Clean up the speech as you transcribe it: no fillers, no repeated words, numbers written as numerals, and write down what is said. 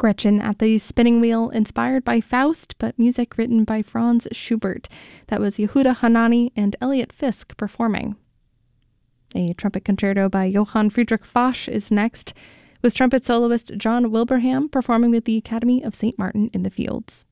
Gretchen at the Spinning Wheel, inspired by Faust, but music written by Franz Schubert. That was Yehuda Hanani and Elliot Fisk performing. A trumpet concerto by Johann Friedrich Foch is next, with trumpet soloist John Wilbraham performing with the Academy of St. Martin in the Fields.